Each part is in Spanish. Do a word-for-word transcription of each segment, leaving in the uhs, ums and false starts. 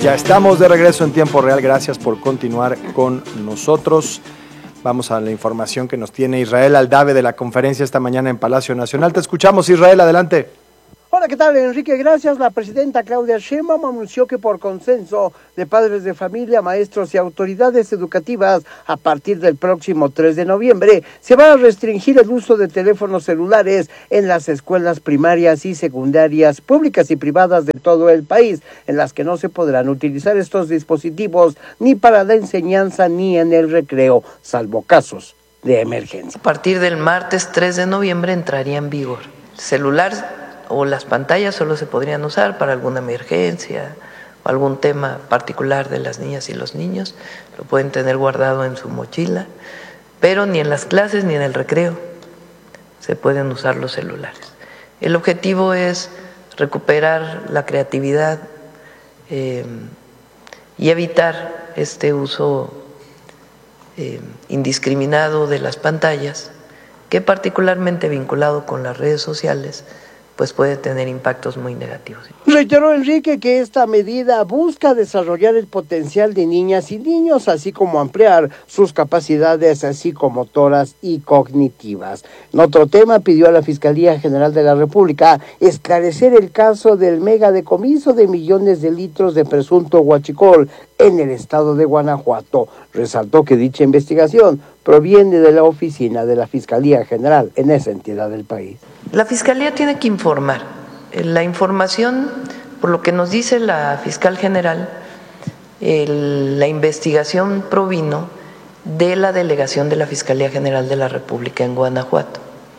Ya estamos de regreso en tiempo real, gracias por continuar con nosotros. Vamos a la información que nos tiene Israel Aldave de la conferencia esta mañana en Palacio Nacional. Te escuchamos, Israel, adelante. Hola, ¿qué tal, Enrique? Gracias. La presidenta Claudia Sheinbaum anunció que por consenso de padres de familia, maestros y autoridades educativas, a partir del próximo tres de noviembre, se va a restringir el uso de teléfonos celulares en las escuelas primarias y secundarias públicas y privadas de todo el país, en las que no se podrán utilizar estos dispositivos ni para la enseñanza ni en el recreo, salvo casos de emergencia. A partir del martes tres de noviembre entraría en vigor. Celular o las pantallas solo se podrían usar para alguna emergencia o algún tema particular de las niñas y los niños, lo pueden tener guardado en su mochila, pero ni en las clases ni en el recreo se pueden usar los celulares. El objetivo es recuperar la creatividad eh, y evitar este uso eh, indiscriminado de las pantallas, que particularmente vinculado con las redes sociales, pues puede tener impactos muy negativos. Reiteró Enrique que esta medida busca desarrollar el potencial de niñas y niños, así como ampliar sus capacidades psicomotoras y cognitivas. En otro tema, pidió a la Fiscalía General de la República esclarecer el caso del mega decomiso de millones de litros de presunto huachicol en el estado de Guanajuato. Resaltó que dicha investigación proviene de la oficina de la Fiscalía General en esa entidad del país. La Fiscalía tiene que informar. La información, por lo que nos dice la Fiscal General, el, la investigación provino de la delegación de la Fiscalía General de la República en Guanajuato.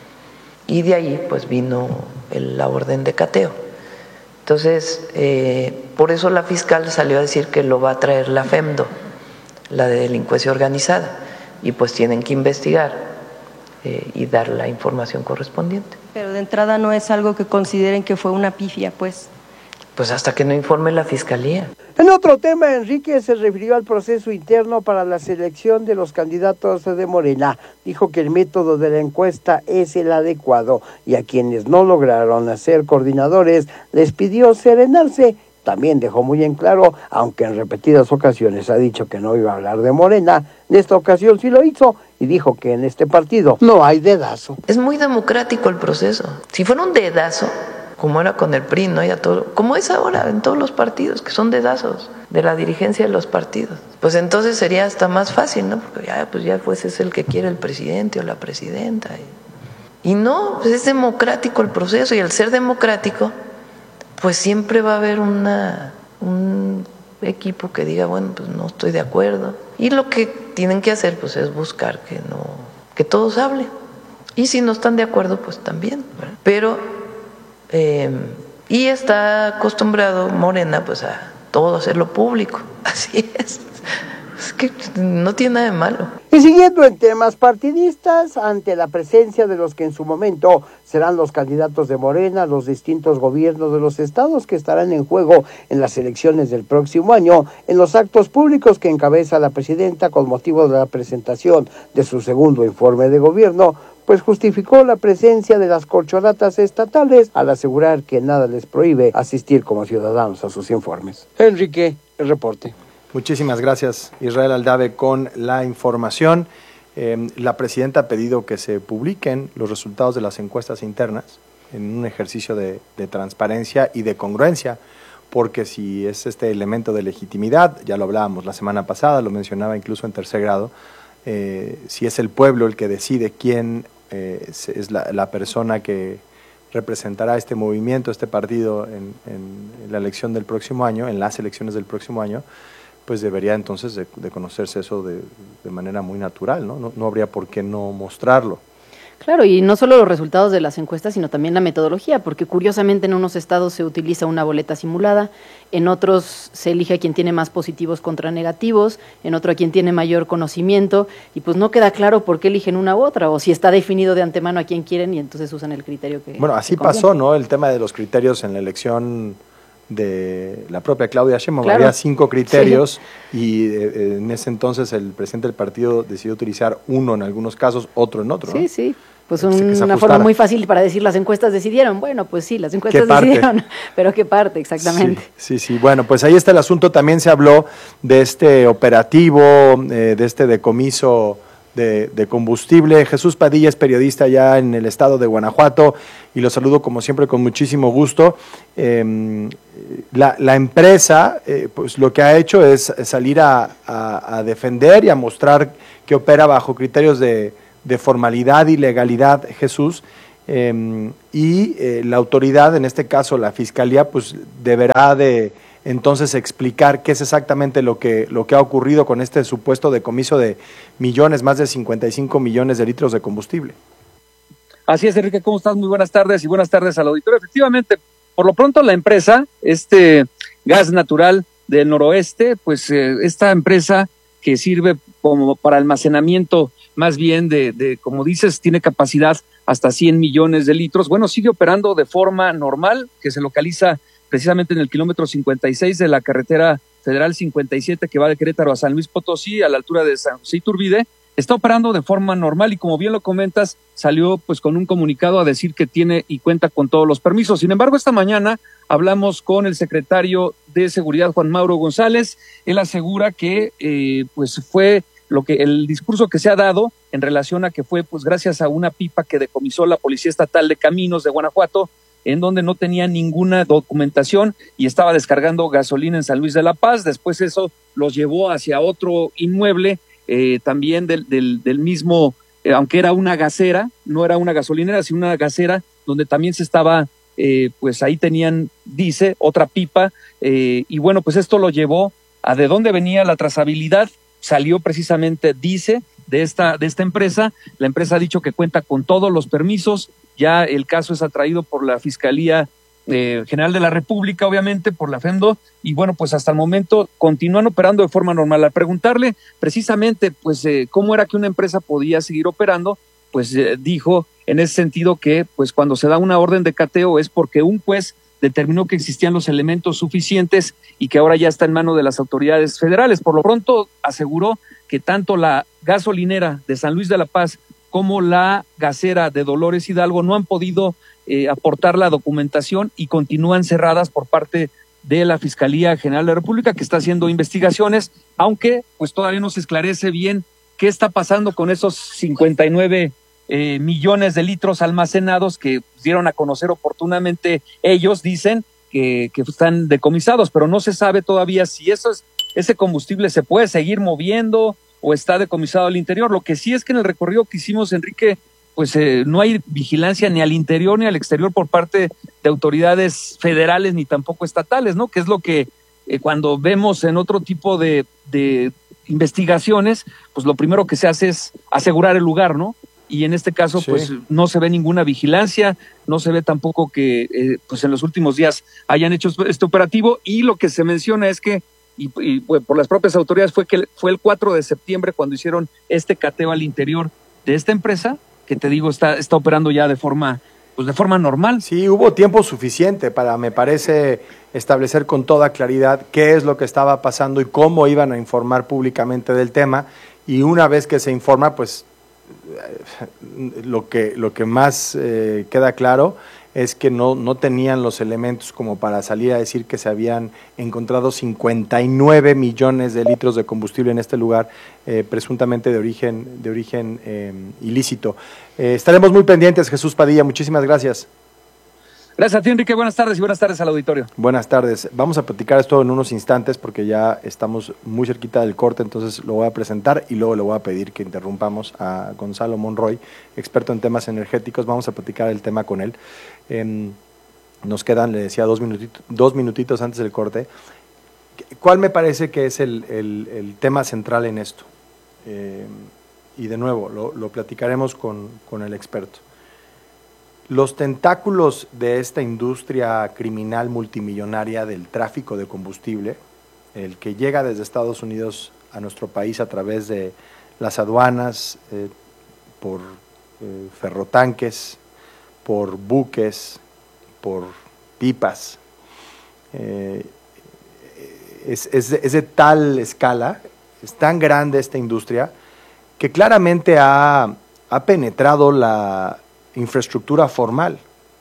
Y de ahí pues vino el, la orden de cateo. Entonces, eh, por eso la fiscal salió a decir que lo va a traer la FEMDO, la de delincuencia organizada, y pues tienen que investigar eh, y dar la información correspondiente. Pero de entrada no es algo que consideren que fue una pifia, pues. Pues hasta que no informe la Fiscalía. En otro tema, Enrique se refirió al proceso interno para la selección de los candidatos de Morena. Dijo que el método de la encuesta es el adecuado y a quienes no lograron ser coordinadores les pidió serenarse. También dejó muy en claro, aunque en repetidas ocasiones ha dicho que no iba a hablar de Morena, en esta ocasión sí lo hizo y dijo que en este partido no hay dedazo. Es muy democrático el proceso. Si fuera un dedazo, como era con el P R I, ¿no? Ya todo, como es ahora en todos los partidos, que son dedazos de la dirigencia de los partidos, pues entonces sería hasta más fácil, ¿no? Porque ya, pues ya pues es el que quiere el presidente o la presidenta. Y, y no, pues es democrático el proceso, y al ser democrático, pues siempre va a haber una, un equipo que diga, bueno, pues no estoy de acuerdo. Y lo que tienen que hacer pues es buscar que no, que todos hablen. Y si no están de acuerdo, pues también, ¿verdad? Pero, eh, y está acostumbrado Morena pues a todo hacerlo público. Así es. Es que no tiene nada de malo. Y siguiendo en temas partidistas, ante la presencia de los que en su momento serán los candidatos de Morena, los distintos gobiernos de los estados que estarán en juego en las elecciones del próximo año, en los actos públicos que encabeza la presidenta con motivo de la presentación de su segundo informe de gobierno, pues justificó la presencia de las corcholatas estatales al asegurar que nada les prohíbe asistir como ciudadanos a sus informes. Enrique, el reporte. Muchísimas gracias, Israel Aldave, con la información. Eh, la presidenta ha pedido que se publiquen los resultados de las encuestas internas en un ejercicio de, de transparencia y de congruencia, porque si es este elemento de legitimidad, ya lo hablábamos la semana pasada, lo mencionaba incluso en tercer grado, eh, si es el pueblo el que decide quién eh, es la, la persona que representará este movimiento, este partido en, en la elección del próximo año, en las elecciones del próximo año, pues debería entonces de, de conocerse eso de, de manera muy natural, ¿no? ¿no? No habría por qué no mostrarlo. Claro, y no solo los resultados de las encuestas, sino también la metodología, porque curiosamente en unos estados se utiliza una boleta simulada, en otros se elige a quien tiene más positivos contra negativos, en otro a quien tiene mayor conocimiento, y pues no queda claro por qué eligen una u otra, o si está definido de antemano a quién quieren y entonces usan el criterio que... Bueno, así que pasó, ¿no? El tema de los criterios en la elección de la propia Claudia Sheinbaum, claro. Había cinco criterios sí. y eh, en ese entonces el presidente del partido decidió utilizar uno en algunos casos, otro en otro. Sí, ¿no? sí. Pues un, una forma muy fácil para decir las encuestas decidieron. Bueno, pues sí, las encuestas decidieron, pero ¿qué parte exactamente? Sí, sí, sí, bueno, pues ahí está el asunto. También se habló de este operativo, eh, de este decomiso de, de combustible. Jesús Padilla es periodista ya en el estado de Guanajuato y lo saludo como siempre con muchísimo gusto. Eh, la, la empresa, eh, pues lo que ha hecho es salir a, a, a defender y a mostrar que opera bajo criterios de de formalidad y legalidad, Jesús, eh, y eh, la autoridad, en este caso la Fiscalía, pues deberá de entonces explicar qué es exactamente lo que, lo que ha ocurrido con este supuesto decomiso de millones, más de cincuenta y cinco millones de litros de combustible. Así es, Enrique, ¿cómo estás? Muy buenas tardes y buenas tardes al auditorio. Efectivamente, por lo pronto la empresa, este gas natural del noroeste, pues eh, esta empresa que sirve como para almacenamiento más bien de, de, como dices, tiene capacidad hasta cien millones de litros. Bueno, sigue operando de forma normal, que se localiza precisamente en el kilómetro cincuenta y seis de la carretera federal cincuenta y siete que va de Querétaro a San Luis Potosí, a la altura de San José Iturbide. Está operando de forma normal y, como bien lo comentas, salió pues con un comunicado a decir que tiene y cuenta con todos los permisos. Sin embargo, esta mañana hablamos con el secretario de Seguridad, Juan Mauro González. Él asegura que eh, pues fue lo que el discurso que se ha dado en relación a que fue pues gracias a una pipa que decomisó la Policía Estatal de Caminos de Guanajuato, en donde no tenía ninguna documentación y estaba descargando gasolina en San Luis de la Paz. Después eso los llevó hacia otro inmueble, eh, también del, del, del mismo, eh, aunque era una gasera, no era una gasolinera, sino una gasera, donde también se estaba, eh, pues ahí tenían, dice, otra pipa, eh, y bueno, pues esto lo llevó a de dónde venía la trazabilidad. Salió precisamente, dice, de esta, de esta empresa. La empresa ha dicho que cuenta con todos los permisos. Ya el caso es atraído por la Fiscalía eh, General de la República, obviamente, por la FEMDO. Y bueno, pues hasta el momento continúan operando de forma normal. Al preguntarle precisamente, pues, eh, cómo era que una empresa podía seguir operando, pues eh, dijo en ese sentido que, pues, cuando se da una orden de cateo es porque un juez determinó que existían los elementos suficientes y que ahora ya está en manos de las autoridades federales. Por lo pronto aseguró que tanto la gasolinera de San Luis de la Paz como la gasera de Dolores Hidalgo no han podido eh, aportar la documentación y continúan cerradas por parte de la Fiscalía General de la República, que está haciendo investigaciones, aunque pues todavía no se esclarece bien qué está pasando con esos cincuenta y nueve Eh, millones de litros almacenados que dieron a conocer oportunamente. Ellos dicen que, que están decomisados, pero no se sabe todavía si eso es, ese combustible se puede seguir moviendo o está decomisado al interior. Lo que sí es que en el recorrido que hicimos, Enrique, pues eh, no hay vigilancia ni al interior ni al exterior por parte de autoridades federales ni tampoco estatales, ¿no? Que es lo que eh, cuando vemos en otro tipo de, de investigaciones, pues lo primero que se hace es asegurar el lugar, ¿no? Y en este caso, sí, pues no se ve ninguna vigilancia, no se ve tampoco que eh, pues en los últimos días hayan hecho este operativo, y lo que se menciona es que, y, y pues, por las propias autoridades, fue que fue el cuatro de septiembre cuando hicieron este cateo al interior de esta empresa, que te digo, está, está operando ya de forma, pues de forma normal. Sí, hubo tiempo suficiente para, me parece, establecer con toda claridad qué es lo que estaba pasando y cómo iban a informar públicamente del tema, y una vez que se informa, pues lo que, lo que más eh, queda claro es que no, no tenían los elementos como para salir a decir que se habían encontrado cincuenta y nueve millones de litros de combustible en este lugar, eh, presuntamente de origen, de origen eh, ilícito. Eh, estaremos muy pendientes, Jesús Padilla, muchísimas gracias. Gracias a ti, Enrique, buenas tardes y buenas tardes al auditorio. Buenas tardes, vamos a platicar esto en unos instantes porque ya estamos muy cerquita del corte, entonces lo voy a presentar y luego le voy a pedir que interrumpamos a Gonzalo Monroy, experto en temas energéticos. Vamos a platicar el tema con él. Eh, nos quedan, le decía, dos minutitos, dos minutitos antes del corte. ¿Cuál me parece que es el, el, el tema central en esto? Eh, y de nuevo, lo, lo platicaremos con, con el experto. Los tentáculos de esta industria criminal multimillonaria del tráfico de combustible, el que llega desde Estados Unidos a nuestro país a través de las aduanas, eh, por eh, ferrotanques, por buques, por pipas, eh, es, es, es de tal escala, es tan grande esta industria, que claramente ha, ha penetrado la... infraestructura formal.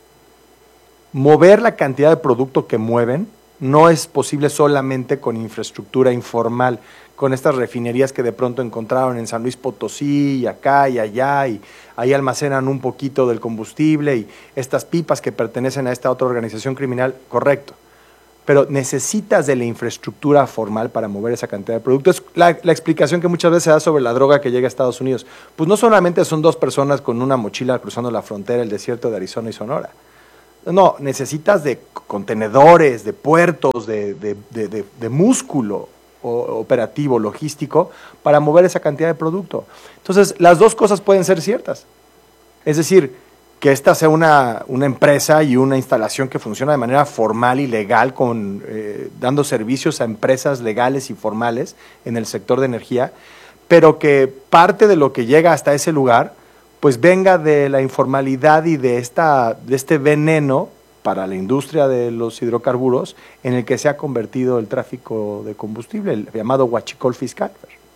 Mover la cantidad de producto que mueven no es posible solamente con infraestructura informal, con estas refinerías que de pronto encontraron en San Luis Potosí y acá y allá, y ahí almacenan un poquito del combustible, y estas pipas que pertenecen a esta otra organización criminal, correcto. Pero necesitas de la infraestructura formal para mover esa cantidad de productos. La, la explicación que muchas veces se da sobre la droga que llega a Estados Unidos, pues no solamente son dos personas con una mochila cruzando la frontera, el desierto de Arizona y Sonora. No, necesitas de contenedores, de puertos, de, de, de, de, de músculo operativo, logístico, para mover esa cantidad de producto. Entonces, las dos cosas pueden ser ciertas. Es decir, que esta sea una, una empresa y una instalación que funciona de manera formal y legal, con, eh, dando servicios a empresas legales y formales en el sector de energía, pero que parte de lo que llega hasta ese lugar pues venga de la informalidad y de, esta, de este veneno para la industria de los hidrocarburos en el que se ha convertido el tráfico de combustible, el llamado huachicol fiscal.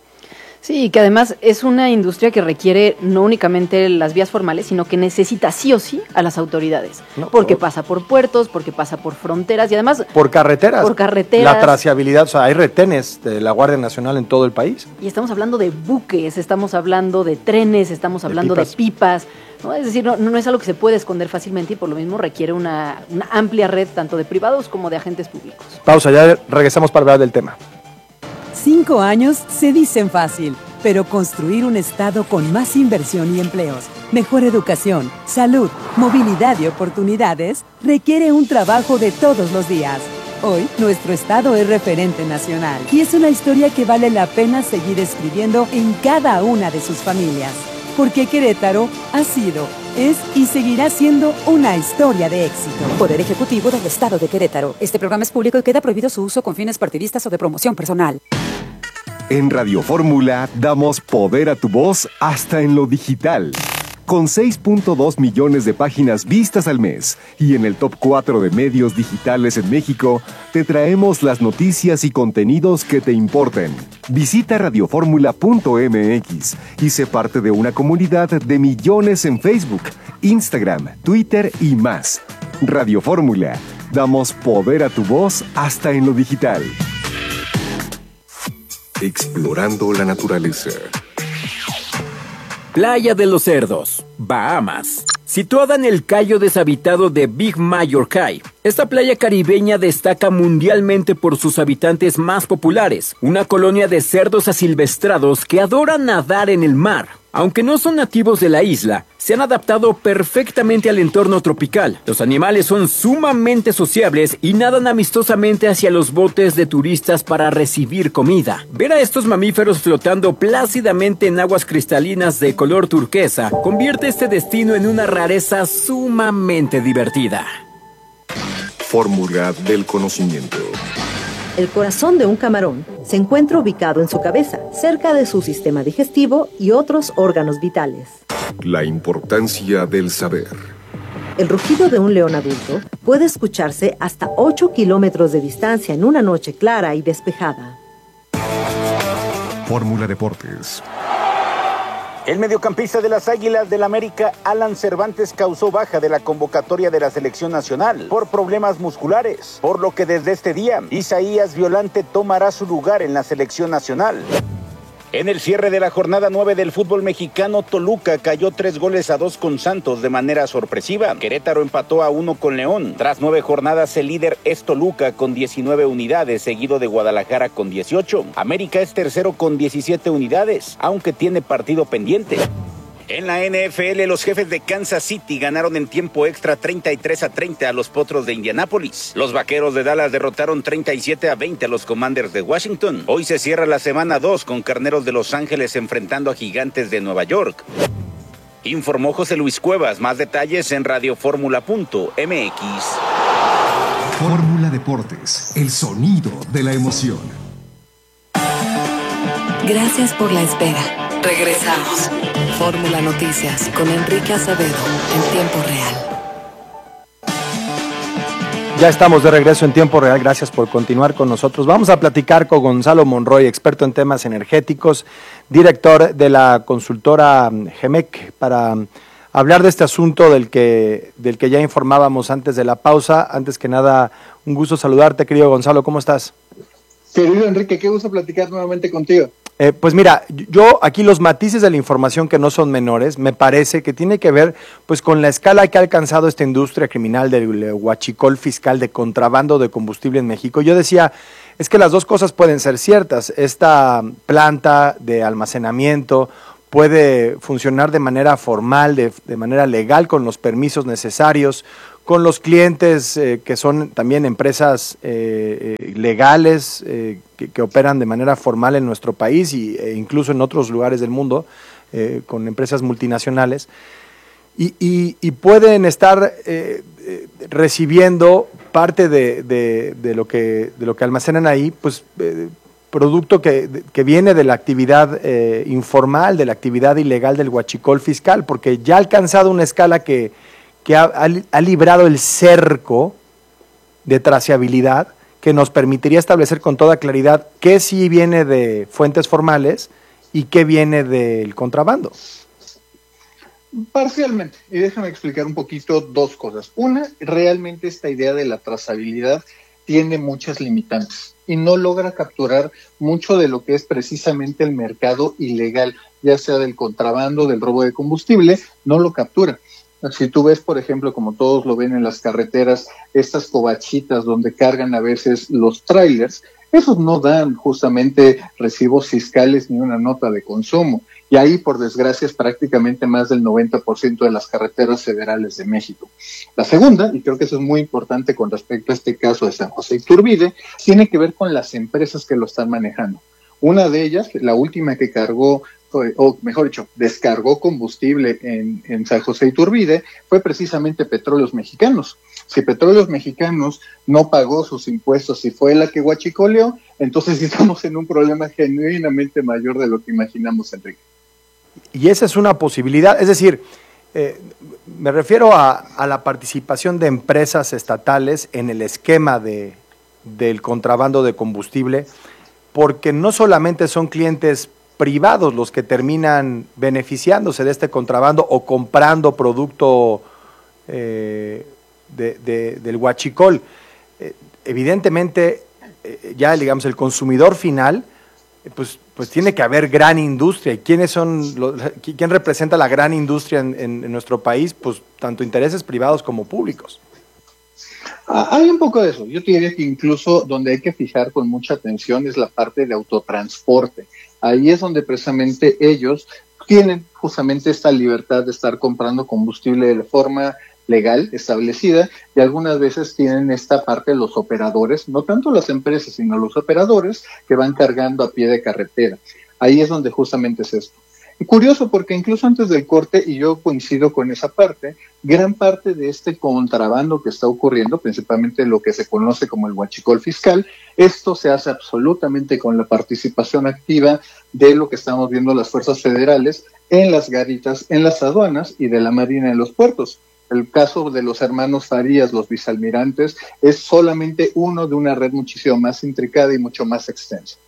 Sí, que además es una industria que requiere no únicamente las vías formales, sino que necesita sí o sí a las autoridades, no, porque por, pasa por puertos, porque pasa por fronteras y además... Por carreteras. Por carreteras. La traciabilidad, o sea, hay retenes de la Guardia Nacional en todo el país. Y estamos hablando de buques, estamos hablando de trenes, estamos hablando de pipas, de pipas ¿no? Es decir, no, no es algo que se puede esconder fácilmente y por lo mismo requiere una, una amplia red tanto de privados como de agentes públicos. Pausa, ya regresamos para hablar del tema. Cinco años se dicen fácil, pero construir un estado con más inversión y empleos, mejor educación, salud, movilidad y oportunidades requiere un trabajo de todos los días. Hoy, nuestro estado es referente nacional y es una historia que vale la pena seguir escribiendo en cada una de sus familias. Porque Querétaro ha sido, es y seguirá siendo una historia de éxito. Poder Ejecutivo del Estado de Querétaro. Este programa es público y queda prohibido su uso con fines partidistas o de promoción personal. En Radio Fórmula damos poder a tu voz hasta en lo digital. Con seis punto dos millones de páginas vistas al mes y en el top cuatro de medios digitales en México, te traemos las noticias y contenidos que te importen. Visita radioformula punto m x y sé parte de una comunidad de millones en Facebook, Instagram, Twitter y más. Radio Fórmula, damos poder a tu voz hasta en lo digital. Explorando la naturaleza. Playa de los Cerdos, Bahamas. Situada en el cayo deshabitado de Big Major Cay, esta playa caribeña destaca mundialmente por sus habitantes más populares, una colonia de cerdos asilvestrados que adoran nadar en el mar. Aunque no son nativos de la isla, se han adaptado perfectamente al entorno tropical. Los animales son sumamente sociables y nadan amistosamente hacia los botes de turistas para recibir comida. Ver a estos mamíferos flotando plácidamente en aguas cristalinas de color turquesa convierte este destino en una rareza sumamente divertida. Fórmula del conocimiento. El corazón de un camarón se encuentra ubicado en su cabeza, cerca de su sistema digestivo y otros órganos vitales. La importancia del saber. El rugido de un león adulto puede escucharse hasta ocho kilómetros de distancia en una noche clara y despejada. Fórmula Deportes. El mediocampista de las Águilas del América, Alan Cervantes, causó baja de la convocatoria de la selección nacional por problemas musculares, por lo que desde este día, Isaías Violante tomará su lugar en la selección nacional. En el cierre de la jornada nueve del fútbol mexicano, Toluca cayó tres goles a dos con Santos de manera sorpresiva. Querétaro empató a uno con León. Tras nueve jornadas, el líder es Toluca con diecinueve unidades, seguido de Guadalajara con dieciocho. América es tercero con diecisiete unidades, aunque tiene partido pendiente. En la N F L, los Jefes de Kansas City ganaron en tiempo extra treinta y tres a treinta a los Potros de Indianápolis. Los Vaqueros de Dallas derrotaron treinta y siete a veinte a los Commanders de Washington. Hoy se cierra la semana dos con Carneros de Los Ángeles enfrentando a Gigantes de Nueva York. Informó José Luis Cuevas. Más detalles en radioformula punto m x. Fórmula Deportes, el sonido de la emoción. Gracias por la espera. Regresamos. Fórmula Noticias con Enrique Acevedo en tiempo real. Ya estamos de regreso en tiempo real, gracias por continuar con nosotros. Vamos a platicar con Gonzalo Monroy, experto en temas energéticos, director de la consultora G E M E C, para hablar de este asunto del que, del que ya informábamos antes de la pausa. Antes que nada, un gusto saludarte, querido Gonzalo, ¿cómo estás? Querido Enrique, qué gusto platicar nuevamente contigo. Eh, pues mira, yo aquí los matices de la información que no son menores, me parece que tiene que ver pues con la escala que ha alcanzado esta industria criminal del huachicol fiscal de contrabando de combustible en México. Yo decía, es que las dos cosas pueden ser ciertas. Esta planta de almacenamiento puede funcionar de manera formal, de, de manera legal, con los permisos necesarios, con los clientes eh, que son también empresas eh, eh, legales eh, que, que operan de manera formal en nuestro país y, e incluso en otros lugares del mundo, eh, con empresas multinacionales, y, y, y pueden estar eh, eh, recibiendo parte de, de, de, lo que, de lo que almacenan ahí, pues eh, producto que, que viene de la actividad eh, informal, de la actividad ilegal del huachicol fiscal, porque ya ha alcanzado una escala que que ha, ha, ha librado el cerco de trazabilidad que nos permitiría establecer con toda claridad qué sí viene de fuentes formales y qué viene del contrabando. Parcialmente, y déjame explicar un poquito dos cosas. Una, realmente esta idea de la trazabilidad tiene muchas limitantes y no logra capturar mucho de lo que es precisamente el mercado ilegal, ya sea del contrabando, del robo de combustible, no lo captura. Si tú ves, por ejemplo, como todos lo ven en las carreteras, estas covachitas donde cargan a veces los trailers, esos no dan justamente recibos fiscales ni una nota de consumo. Y ahí, por desgracia, es prácticamente más del noventa por ciento de las carreteras federales de México. La segunda, y creo que eso es muy importante con respecto a este caso de San José Iturbide, tiene que ver con las empresas que lo están manejando. Una de ellas, la última que cargó, o mejor dicho, descargó combustible en, en San José Iturbide, fue precisamente Petróleos Mexicanos. Si Petróleos Mexicanos no pagó sus impuestos y fue la que huachicoleó, entonces estamos en un problema genuinamente mayor de lo que imaginamos, Enrique. Y esa es una posibilidad, es decir, eh, me refiero a, a la participación de empresas estatales en el esquema de, del contrabando de combustible, porque no solamente son clientes privados los que terminan beneficiándose de este contrabando o comprando producto eh, de, de, del huachicol. Eh, evidentemente, eh, ya digamos, el consumidor final, eh, pues, pues tiene que haber gran industria. ¿Y quiénes son los, quién representa la gran industria en, en, en nuestro país? Pues tanto intereses privados como públicos. Ah, hay un poco de eso. Yo te diría que incluso donde hay que fijar con mucha atención es la parte de autotransporte. Ahí es donde precisamente ellos tienen justamente esta libertad de estar comprando combustible de forma legal, establecida, y algunas veces tienen esta parte los operadores, no tanto las empresas, sino los operadores que van cargando a pie de carretera. Ahí es donde justamente es esto. Y curioso porque incluso antes del corte, y yo coincido con esa parte, gran parte de este contrabando que está ocurriendo, principalmente lo que se conoce como el huachicol fiscal, esto se hace absolutamente con la participación activa de lo que estamos viendo las fuerzas federales en las garitas, en las aduanas y de la Marina en los puertos. El caso de los hermanos Farías, los vicealmirantes, es solamente uno de una red muchísimo más intricada y mucho más extensa.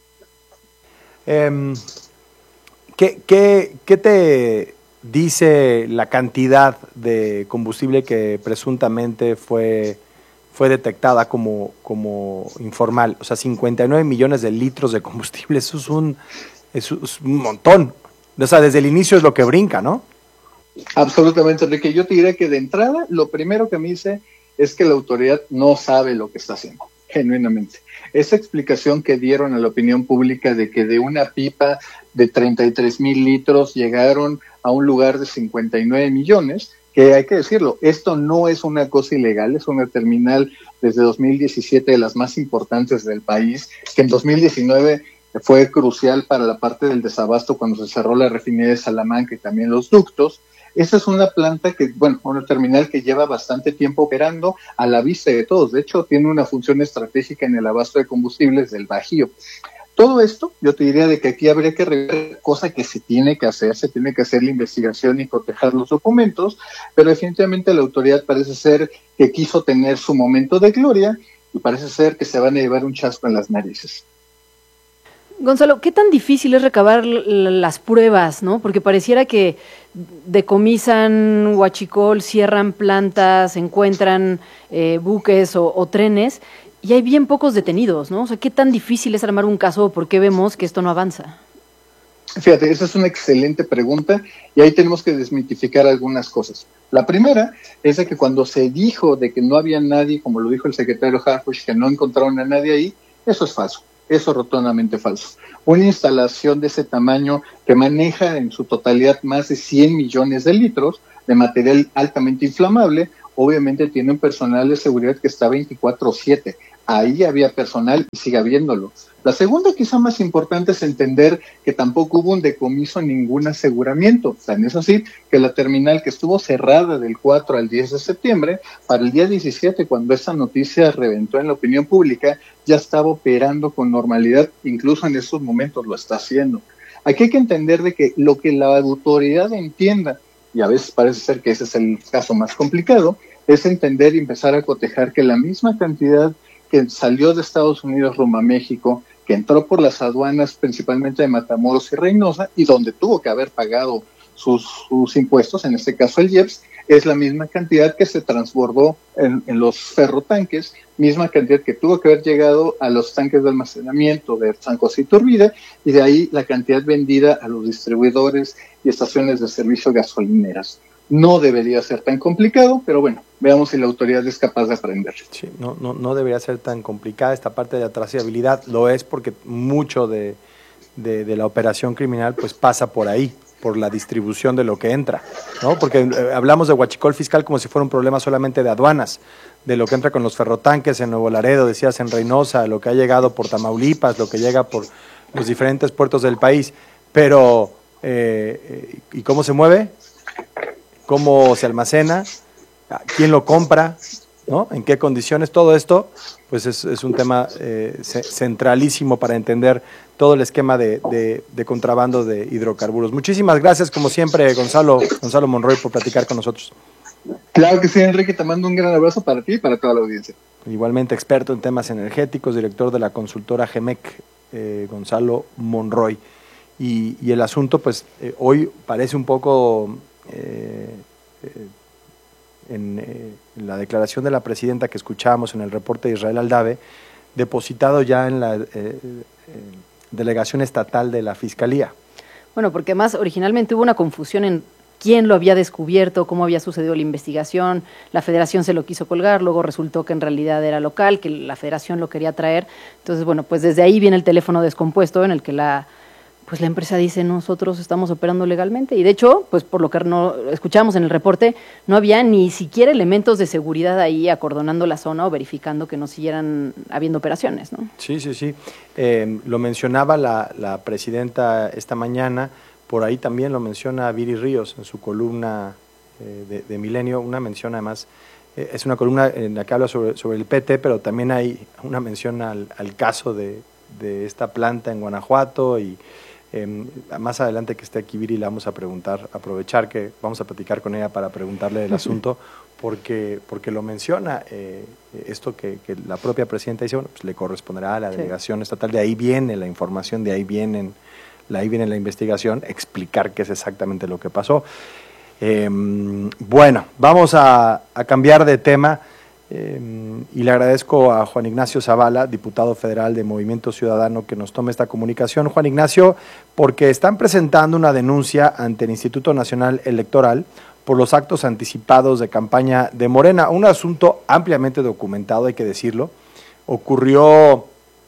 Um... ¿Qué, qué, ¿Qué te dice la cantidad de combustible que presuntamente fue, fue detectada como, como informal? O sea, cincuenta y nueve millones de litros de combustible, eso es un, eso es un montón. O sea, desde el inicio es lo que brinca, ¿no? Absolutamente, Enrique. Yo te diré que de entrada, lo primero que me dice es que la autoridad no sabe lo que está haciendo, genuinamente. Esa explicación que dieron a la opinión pública de que de una pipa de treinta y tres mil litros llegaron a un lugar de cincuenta y nueve millones, que hay que decirlo, esto no es una cosa ilegal, es una terminal desde dos mil diecisiete de las más importantes del país, que en dos mil diecinueve fue crucial para la parte del desabasto cuando se cerró la refinería de Salamanca y también los ductos. Esta es una planta que, bueno, una terminal que lleva bastante tiempo operando a la vista de todos. De hecho, tiene una función estratégica en el abasto de combustibles del Bajío. Todo esto, yo te diría de que aquí habría que rever, cosa que se tiene que hacer, se tiene que hacer la investigación y cotejar los documentos, pero definitivamente la autoridad parece ser que quiso tener su momento de gloria y parece ser que se van a llevar un chasco en las narices. Gonzalo, ¿qué tan difícil es recabar las pruebas, no? Porque pareciera que decomisan huachicol, cierran plantas, encuentran eh, buques o, o trenes y hay bien pocos detenidos, ¿no? O sea, ¿qué tan difícil es armar un caso o por qué vemos que esto no avanza? Fíjate, esa es una excelente pregunta y ahí tenemos que desmitificar algunas cosas. La primera es de que cuando se dijo de que no había nadie, como lo dijo el secretario Harfuch, que no encontraron a nadie ahí, eso es falso. Eso es rotundamente falso. Una instalación de ese tamaño que maneja en su totalidad más de cien millones de litros de material altamente inflamable, obviamente tiene un personal de seguridad que está veinticuatro siete. Ahí había personal y sigue habiéndolo. La segunda, quizá más importante, es entender que tampoco hubo un decomiso, ningún aseguramiento. Tan es así que la terminal, que estuvo cerrada del cuatro al diez de septiembre, para el día diecisiete, cuando esta noticia reventó en la opinión pública, ya estaba operando con normalidad, incluso en estos momentos lo está haciendo. Aquí hay que entender de que lo que la autoridad entienda, y a veces parece ser que ese es el caso más complicado, es entender y empezar a cotejar que la misma cantidad que salió de Estados Unidos rumbo a México, que entró por las aduanas principalmente de Matamoros y Reynosa, y donde tuvo que haber pagado sus, sus impuestos, en este caso el I E P S, es la misma cantidad que se transbordó en, en los ferrotanques, misma cantidad que tuvo que haber llegado a los tanques de almacenamiento de San José Iturbide, y de ahí la cantidad vendida a los distribuidores y estaciones de servicio gasolineras. No debería ser tan complicado, pero bueno, veamos si la autoridad es capaz de aprender. Sí, no, no, no debería ser tan complicada esta parte de la trazabilidad, lo es porque mucho de, de, de la operación criminal pues pasa por ahí, por la distribución de lo que entra, ¿no? Porque eh, hablamos de huachicol fiscal como si fuera un problema solamente de aduanas, de lo que entra con los ferrotanques en Nuevo Laredo, decías en Reynosa, lo que ha llegado por Tamaulipas, lo que llega por los diferentes puertos del país, pero eh, ¿y cómo se mueve? ¿Cómo se almacena? ¿Quién lo compra? ¿No? ¿En qué condiciones? Todo esto pues es, es un tema eh, centralísimo para entender todo el esquema de, de, de contrabando de hidrocarburos. Muchísimas gracias, como siempre, Gonzalo, Gonzalo Monroy, por platicar con nosotros. Claro que sí, Enrique, te mando un gran abrazo para ti y para toda la audiencia. Igualmente experto en temas energéticos, director de la consultora GEMEC, eh, Gonzalo Monroy. Y, y el asunto, pues, eh, hoy parece un poco... Eh, eh, en, eh, en la declaración de la presidenta que escuchábamos en el reporte de Israel Aldave, depositado ya en la eh, eh, delegación estatal de la Fiscalía. Bueno, porque además originalmente hubo una confusión en quién lo había descubierto, cómo había sucedido la investigación, la Federación se lo quiso colgar, luego resultó que en realidad era local, que la Federación lo quería traer. Entonces, bueno, pues desde ahí viene el teléfono descompuesto en el que la pues la empresa dice, nosotros estamos operando legalmente, y de hecho, pues por lo que no escuchamos en el reporte, no había ni siquiera elementos de seguridad ahí acordonando la zona o verificando que no siguieran habiendo operaciones, ¿no? Sí, sí, sí. Eh, lo mencionaba la, la presidenta esta mañana, por ahí también lo menciona Viri Ríos en su columna eh, de, de Milenio, una mención además, eh, es una columna en la que habla sobre, sobre el P T, pero también hay una mención al, al caso de, de esta planta en Guanajuato y Eh, más adelante que esté aquí Viri le vamos a preguntar, aprovechar que vamos a platicar con ella para preguntarle del asunto, porque porque lo menciona, eh, esto que, que la propia presidenta dice, bueno, pues le corresponderá a la delegación sí. estatal, de ahí viene la información, de ahí vienen, de ahí viene la investigación, explicar qué es exactamente lo que pasó. Eh, bueno, vamos a, a cambiar de tema. Eh, y le agradezco a Juan Ignacio Zavala, diputado federal de Movimiento Ciudadano, que nos tome esta comunicación. Juan Ignacio, porque están presentando una denuncia ante el Instituto Nacional Electoral por los actos anticipados de campaña de Morena, un asunto ampliamente documentado, hay que decirlo. Ocurrió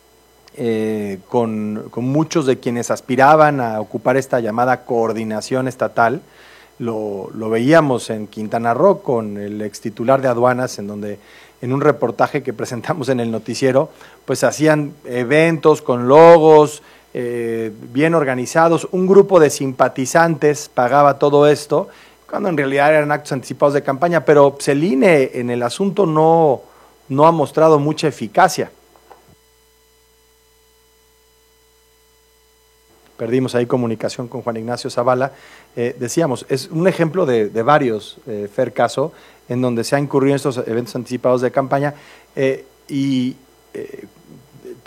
eh, con, con muchos de quienes aspiraban a ocupar esta llamada coordinación estatal. Lo, lo veíamos en Quintana Roo con el ex titular de aduanas, en donde en un reportaje que presentamos en el noticiero, pues hacían eventos con logos eh, bien organizados, un grupo de simpatizantes pagaba todo esto, cuando en realidad eran actos anticipados de campaña, pero el I N E en el asunto no, no ha mostrado mucha eficacia. Perdimos ahí comunicación con Juan Ignacio Zavala. Eh, decíamos, es un ejemplo de, de varios, eh, Fer Caso, en donde se han incurrido en estos eventos anticipados de campaña eh, y eh,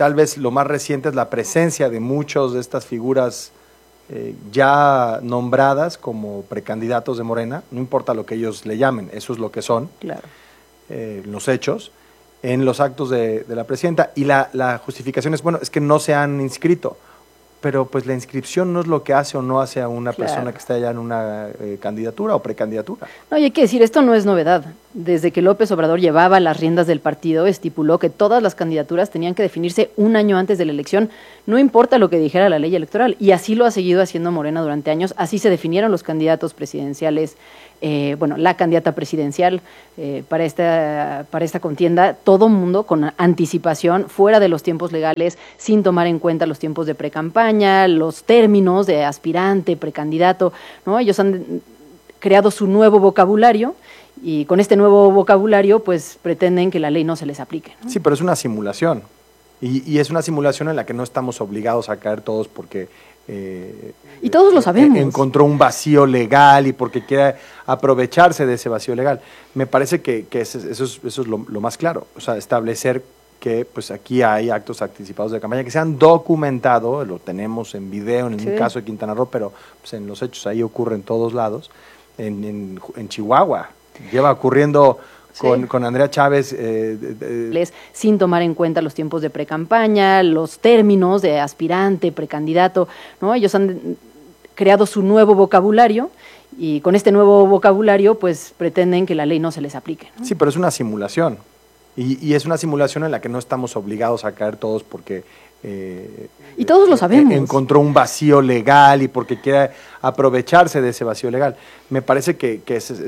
tal vez lo más reciente es la presencia de muchos de estas figuras eh, ya nombradas como precandidatos de Morena, no importa lo que ellos le llamen, eso es lo que son, claro. eh, los hechos, en los actos de, de la presidenta. Y la, la justificación es, bueno, es que no se han inscrito. Pero pues la inscripción no es lo que hace o no hace a una Claro. persona que está ya en una eh, candidatura o precandidatura. No, y hay que decir, esto no es novedad. Desde que López Obrador llevaba las riendas del partido, estipuló que todas las candidaturas tenían que definirse un año antes de la elección, no importa lo que dijera la ley electoral. Y así lo ha seguido haciendo Morena durante años. Así se definieron los candidatos presidenciales, eh, bueno, la candidata presidencial eh, para, esta, para esta contienda, todo mundo con anticipación, fuera de los tiempos legales, sin tomar en cuenta los tiempos de precampaña, los términos de aspirante, precandidato, ¿no? Ellos han creado su nuevo vocabulario y con este nuevo vocabulario pues pretenden que la ley no se les aplique, ¿no? Sí, pero es una simulación. Y, y es una simulación en la que no estamos obligados a caer todos porque... Eh, y todos lo sabemos. Encontró un vacío legal y porque quiere aprovecharse de ese vacío legal. Me parece que, que eso es, eso es lo, lo más claro. O sea, establecer que pues aquí hay actos anticipados de campaña que se han documentado, lo tenemos en video en el Sí. caso de Quintana Roo, pero pues, en los hechos ahí ocurre en todos lados. En, en, en Chihuahua lleva ocurriendo con, Sí. con Andrea Chávez. Eh, de- de- Sin tomar en cuenta los tiempos de precampaña, los términos de aspirante, precandidato, ¿no? Ellos han creado su nuevo vocabulario y con este nuevo vocabulario pues pretenden que la ley no se les aplique, ¿no? Sí, pero es una simulación. Y, y es una simulación en la que no estamos obligados a caer todos porque... Eh, Y todos lo sabemos. encontró un vacío legal y porque quiere aprovecharse de ese vacío legal. Me parece que, que es,